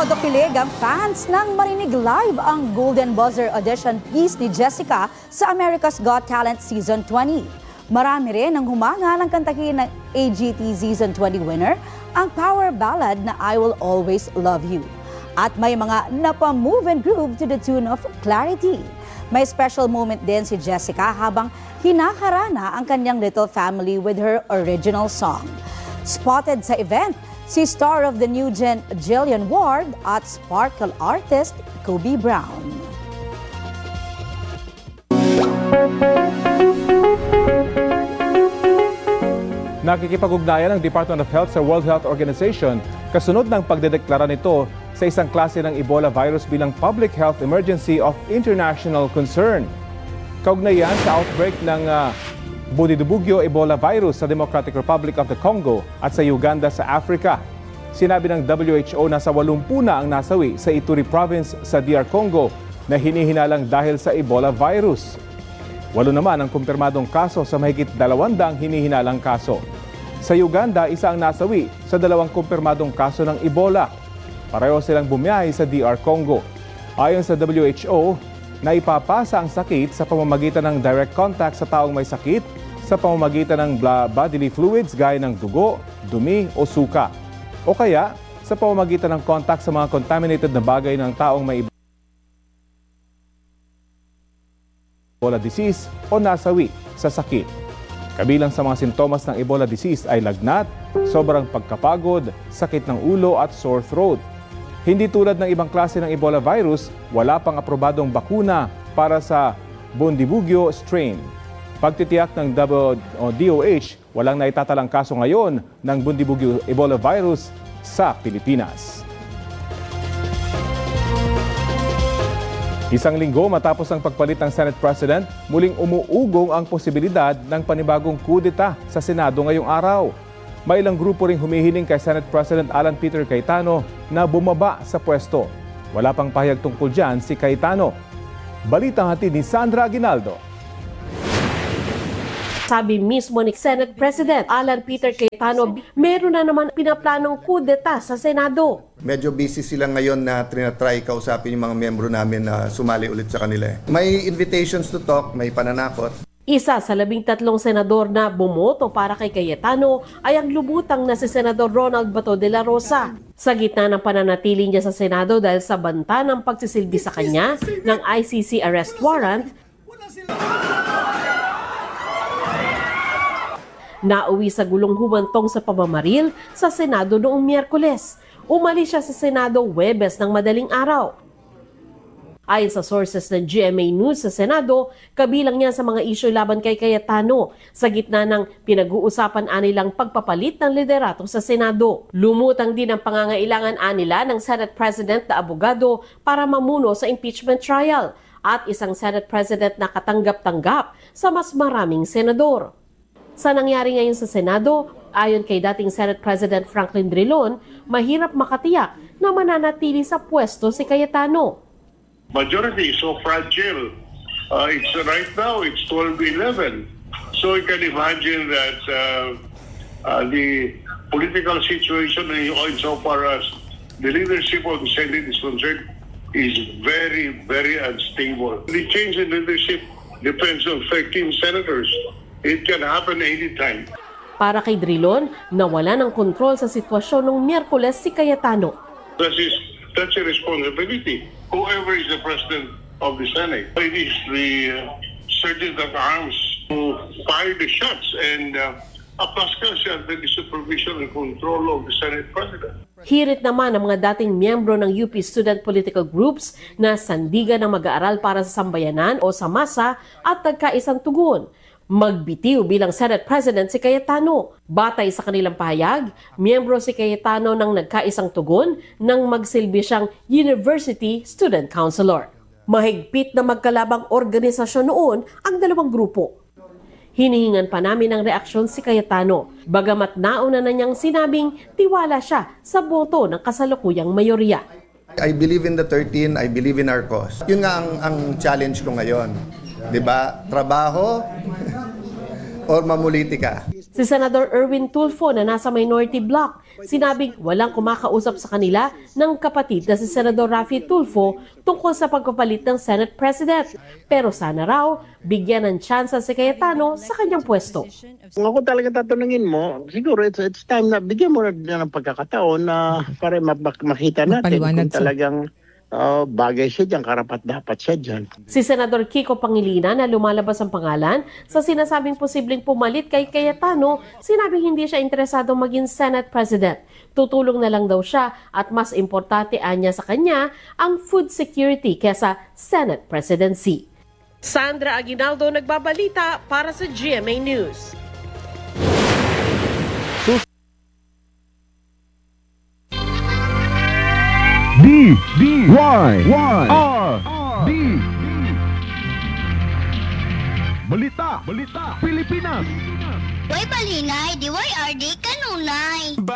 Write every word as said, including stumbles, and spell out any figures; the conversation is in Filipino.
Todo kilig ang fans nang marinig live ang Golden Buzzer audition piece ni Jessica sa America's Got Talent Season twenty. Marami rin ang humanga ng kantahin ng A G T Season twenty winner, ang power ballad na I Will Always Love You. At may mga napamove and groove to the tune of Clarity. May special moment din si Jessica habang hinaharana ang kanyang little family with her original song. Spotted sa event, si star of the new gen Jillian Ward at sparkle artist Kobe Brown. Nakikipag-ugnayan ang Department of Health sa World Health Organization kasunod ng pagdedeklara nito sa isang klase ng Ebola virus bilang public health emergency of international concern. Kaugnayan sa outbreak ng uh, Budidubugyo Ebola virus sa Democratic Republic of the Congo at sa Uganda sa Africa. Sinabi ng W H O na sa walumpu na ang nasawi sa Ituri Province sa D R Congo na hinihinalang dahil sa Ebola virus. Walo naman ang kumpirmadong kaso sa mahigit dalawandang hinihinalang kaso. Sa Uganda, isa ang nasawi sa dalawang kumpirmadong kaso ng Ebola. Pareho silang bumiyahe sa D R Congo. Ayon sa W H O, naipapasa ang sakit sa pamamagitan ng direct contact sa taong may sakit sa pamamagitan ng bodily fluids gaya ng dugo, dumi o suka. O kaya sa pamamagitan ng contact sa mga contaminated na bagay ng taong may Ebola disease o nasawi sa sakit. Kabilang sa mga sintomas ng Ebola disease ay lagnat, sobrang pagkapagod, sakit ng ulo at sore throat. Hindi tulad ng ibang klase ng Ebola virus, wala pang aprobadong bakuna para sa Bundibugyo strain. Pagtitiyak ng D O H, walang naitatalang kaso ngayon ng Bundibugyo Ebola virus sa Pilipinas. Isang linggo matapos ang pagpalit ng Senate President, muling umuugong ang posibilidad ng panibagong kudeta sa Senado ngayong araw. May ilang grupo ring humihiling kay Senate President Alan Peter Cayetano na bumaba sa pwesto. Wala pang pahayag tungkol dyan si Cayetano. Balitang hatid ni Sandra Aguinaldo. Sabi mismo ni Senate President Alan Peter Cayetano, meron na naman pinaplanong kudeta sa Senado. Medyo busy sila ngayon na trinatry kausapin yung mga miyembro namin na sumali ulit sa kanila. May invitations to talk, may pananakot. Isa sa labing tatlong senador na bumoto para kay Cayetano ay ang lubutang na si Senador Ronald Bato de la Rosa. Sa gitna ng pananatili niya sa Senado dahil sa banta ng pagsisilbi sa kanya ng I C C arrest warrant, nauwi sa gulong humantong sa pamamaril sa Senado noong Miyerkules. Umalis siya sa Senado Huwebes ng madaling araw. Ayon sa sources ng G M A News sa Senado, kabilang niya sa mga isyu laban kay Cayetano sa gitna ng pinag-uusapan anilang pagpapalit ng liderato sa Senado. Lumutang din ang pangangailangan anila ng Senate President na abogado para mamuno sa impeachment trial at isang Senate President na katanggap-tanggap sa mas maraming senador. Sa nangyari ngayon sa Senado, ayon kay dating Senate President Franklin Drilon, mahirap makatiyak na mananatili sa pwesto si Cayetano. Majority is so fragile. Uh, it's right now it's twelve eleven. So you can imagine that uh, uh, the political situation in so far as the leadership of the Senate is concerned is very, very unstable. The change in leadership depends on thirteen senators. It can happen anytime. Para kay Drilon, nawala ng kontrol sa sitwasyon noong Miyerkules si Cayetano. That is, that's a responsibility. Whoever is the president of the Senate, it is the uh, sergeant at arms who fire the shots, and uh, a Pascal siya under the supervision and control of the Senate President. Hirit naman ang mga dating miyembro ng U P student political groups na sandigan ng mag-aaral para sa sambayanan o sa masa at nagkaisang tugon. Magbitiw bilang Senate President si Cayetano. Batay sa kanilang pahayag, miyembro si Cayetano ng nagkaisang tugon nang magsilbi siyang University Student Councilor. Mahigpit na magkalabang organisasyon noon ang dalawang grupo. Hinihingan pa namin ng reaksyon si Cayetano, bagamat nauna na niyang sinabing tiwala siya sa boto ng kasalukuyang mayorya. I believe in the thirteen, I believe in our cause. Yun nga ang, ang challenge ko ngayon. Diba? Trabaho or mamulitika. Si Senador Erwin Tulfo na nasa minority bloc, sinabing walang kumakausap sa kanila ng kapatid na si Senador Raffy Tulfo tungkol sa pagpapalit ng Senate President. Pero sana raw, bigyan ng tsansa si Cayetano sa kanyang pwesto. Kung ako talaga tatanungin mo, siguro it's, it's time na bigyan mo na ng pagkakataon na para makita natin kung talagang uh, bagay siya dyan, karapat dapat siya dyan. Si Senador Kiko Pangilinan na lumalabas ang pangalan sa sinasabing posibleng pumalit kay Cayetano, sinabing hindi siya interesado maging Senate President. Tutulong na lang daw siya at mas importante anya sa kanya ang food security kesa Senate presidency. Sandra Aguinaldo nagbabalita para sa G M A News. D D Y Y R D Balita Balita Pilipinas. Way balingay, D Y R D kanunay.